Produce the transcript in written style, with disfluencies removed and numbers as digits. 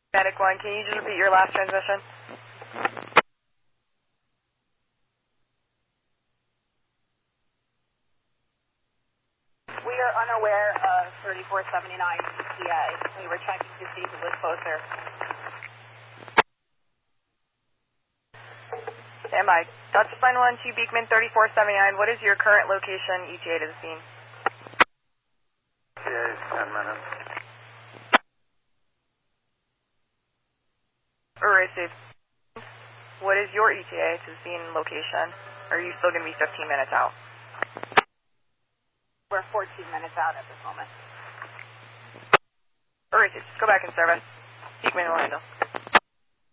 Medic 1, can you just repeat your last transmission? We are unaware of 3479 ETA. We were checking to see who was closer. Stand by. Dutch Line 1 to Beekman 3479. What is your current location ETA to the scene? ETA is 10 minutes. Received. What is your ETA to the scene location? Or are you still going to be 15 minutes out? We're 14 minutes out at this moment. Received. Go back in service. Beekman will handle.